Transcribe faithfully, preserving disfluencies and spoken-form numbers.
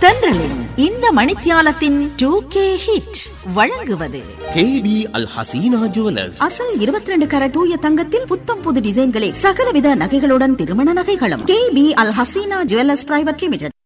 தென்றலின் இந்த மணித்தியாலத்தின் two K hit வழங்குவது K P அல் Hasina jewellers. அசல் இருபத்தி ரெண்டு கரட் தூய தங்கத்தில் புத்தம் புது டிசைன்களில் சகலவித நகைகளுடன் திருமண நகைகளும். கே பி அல் ஹசீனா ஜுவல்லர்ஸ் பிரைவேட் லிமிடெட்.